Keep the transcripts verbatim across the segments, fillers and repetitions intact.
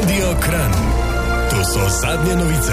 Radio Kranj. To so zadnje novice.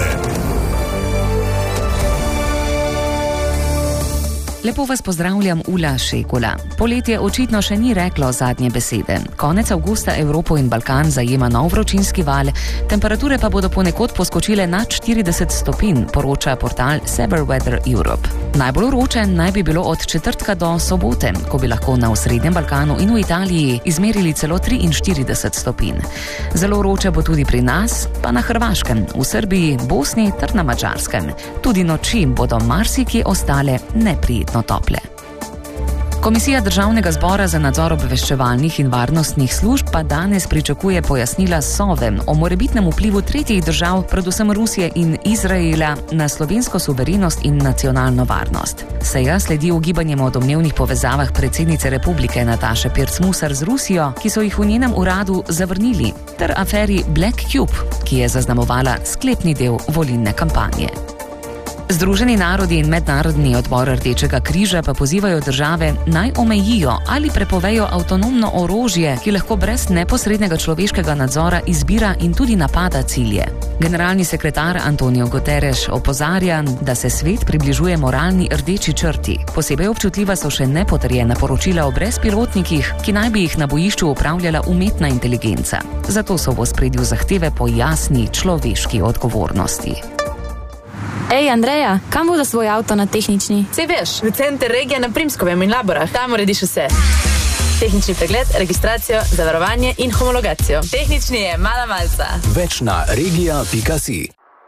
Lepo vas pozdravljam, Ula Šekula. Poletje očitno še ni reklo zadnje besede. Konec avgusta Evropo in Balkan zajema nov vročinski val, temperature pa bodo ponekod poskočile nad štirideset stopinj, poroča portal Severe Weather Europe. Najbolj vroče naj bi bilo od četrtka do sobote, ko bi lahko na osrednjem Balkanu in v Italiji izmerili celo triinštirideset stopinj. Zelo vroče bo tudi pri nas, pa na Hrvaškem, v Srbiji, Bosni ter na Madžarskem. Tudi noči bodo marsikje ostale neprijetno tople. Komisija Državnega zbora za nadzor obveščevalnih in varnostnih služb pa danes pričakuje pojasnila Sove o morebitnem vplivu tretjih držav, predvsem Rusije in Izraela, na slovensko suverenost in nacionalno varnost. Seja sledi ugibanjem o domnevnih povezavah predsednice republike Nataše Pirc Musar z Rusijo, ki so jih v njenem uradu zavrnili, ter aferi Black Cube, ki je zaznamovala sklepni del volilne kampanje. Združeni narodi in Mednarodni odbor Rdečega križa pa pozivajo države naj omejijo ali prepovejo avtonomno orožje, ki lahko brez neposrednega človeškega nadzora izbira in tudi napada cilje. Generalni sekretar Antonio Guterres opozarja, da se svet približuje moralni rdeči črti. Posebej občutljiva so še nepotrjena poročila o brezpilotnikih, ki naj bi jih na bojišču upravljala umetna inteligenca. Zato so v ospredju zahteve po jasni človeški odgovornosti. Ej, Andreja, kam bo za svoj avto na tehnični? Sej veš, v center regije na Primskovem in Laborah. Tam urediš vse. Tehnični pregled, registracijo, zavarovanje in homologacijo. Tehnični je mala malca. Več na regija pika si.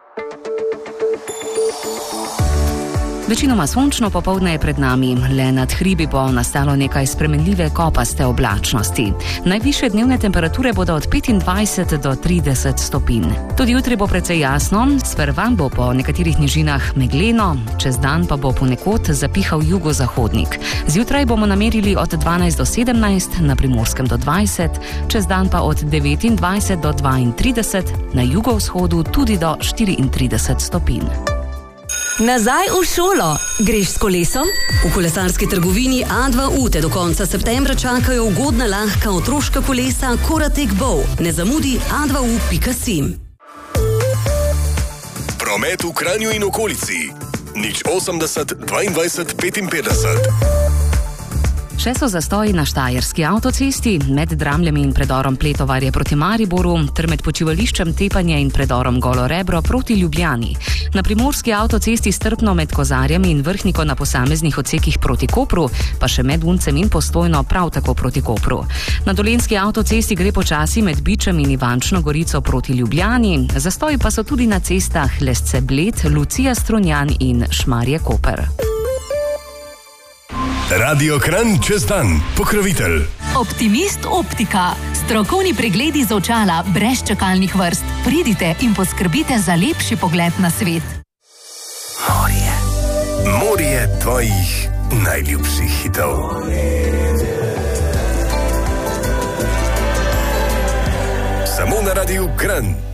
Večinoma sončno popoldne je pred nami, le nad hribi bo nastalo nekaj spremenljive kopaste oblačnosti. Najvišje dnevne temperature bodo od petindvajset do trideset stopinj. Tudi jutri bo precej jasno, sprva bo po nekaterih nižinah megleno, čez dan pa bo ponekod zapihal jugozahodnik. Zjutraj bomo namerili od dvanajst do sedemnajst, na Primorskem do dvajset, čez dan pa od devetindvajset do dvaintrideset, na jugovzhodu tudi do štiriintrideset stopinj. Nazaj v šolo. Greš s kolesom? V kolesarski trgovini A dva U te do konca septembra čakajo ugodna lahka otroška kolesa Koratek Bow. Ne zamudi a dva u pika si. Promet v Kranju in okolici. nič osemdeset dvaindvajset petinpetdeset. Še so zastoji na Štajerski avtocesti, med Dramljami in predorom Pletovarje proti Mariboru, ter med počivališčem Tepanje in predorom Golo Rebro proti Ljubljani. Na Primorski avtocesti strpno med Kozarjami in Vrhniko na posameznih odsekih proti Kopru, pa še med Uncem in Postojno prav tako proti Kopru. Na Dolenjski avtocesti gre počasi med Bičem in Ivančno Gorico proti Ljubljani, zastoji pa so tudi na cestah Lesce Bled, Lucija Strunjan in Šmarje Koper. Radio Kranj čez dan, pokrovitelj. Optimist Optika. Strokovni pregledi z očala brez čakalnih vrst. Pridite in poskrbite za lepši pogled na svet. Morje. Morje tvojih najljubših hitov. Samo na Radiu Kranj.